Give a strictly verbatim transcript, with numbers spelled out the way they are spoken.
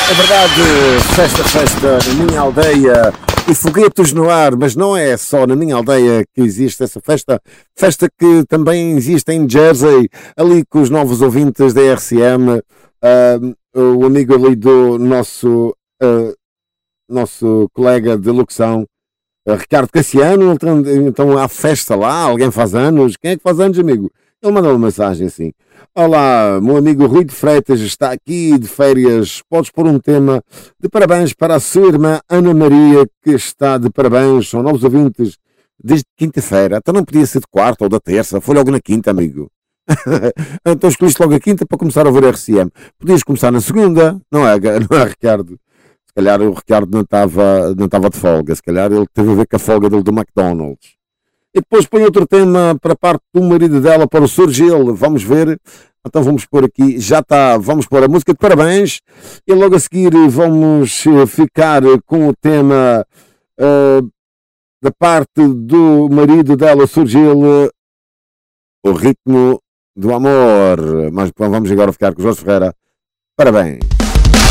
É verdade, festa, festa na minha aldeia e foguetes no ar, mas não é só na minha aldeia que existe essa festa, festa que também existe em Jersey, ali com os novos ouvintes da R C M, uh, o amigo ali do nosso, uh, nosso colega de locução, uh, Ricardo Cassiano. Então, então há festa lá, alguém faz anos, quem é que faz anos, amigo? Ele mandou uma mensagem assim: olá, meu amigo Rui de Freitas está aqui de férias, podes pôr um tema de parabéns para a sua irmã Ana Maria, que está de parabéns, são novos ouvintes desde quinta-feira, então não podia ser de quarta ou da terça, foi logo na quinta, amigo. Então escolhiste logo a quinta para começar a ouvir a R C M, podias começar na segunda, não é, não é, Ricardo? Se calhar o Ricardo não estava não estava de folga, se calhar ele teve a ver com a folga dele do McDonald's. E depois põe outro tema para a parte do marido dela, para o Surgil. Vamos ver. Então vamos pôr aqui, já está, vamos pôr a música de parabéns. E logo a seguir vamos ficar com o tema uh, da parte do marido dela, Surgil, o ritmo do amor. Mas vamos agora ficar com o Jorge Ferreira. Parabéns.